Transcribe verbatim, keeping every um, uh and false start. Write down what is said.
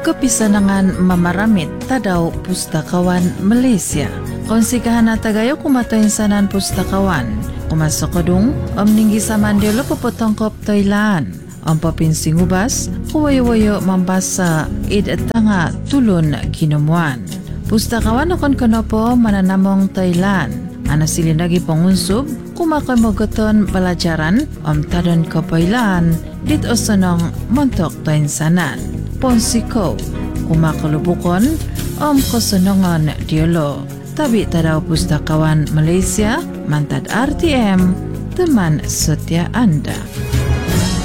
kepisanangan mamaramit tadaw pustakawan Malaysia. Konsikahan na tagayo kumatoy sanan pustakawan. Kumasokadong omninggi sa mandelo popotongkop toylan. Ang papinsing ubas, kuwayo-wayo mambasa id at tanga tulon kinumuan. Pustakawan akon kanopo mananamong toylan. Ana sili nagi pangunsub, kumakoy mogoton pelajaran om tadon kapoylan dit osonong montok toyn sanan. Ponsiko, kumakalubukon om kosonongon dialog. Tabi tadaw pustakawan Malaysia, mantad R T M, teman setia Anda.